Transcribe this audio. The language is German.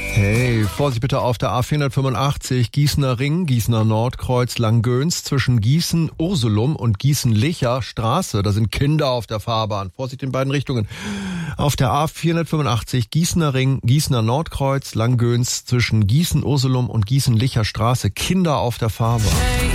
Hey, Vorsicht bitte auf der A485 Gießener Ring, Gießener Nordkreuz, Langgöns zwischen Gießen-Ursulum und Gießen-Licher Straße. Da sind Kinder auf der Fahrbahn. Vorsicht in beiden Richtungen. Auf der A485 Gießener Ring, Gießener Nordkreuz, Langgöns zwischen Gießen-Ursulum und Gießen-Licher Straße. Kinder auf der Fahrbahn.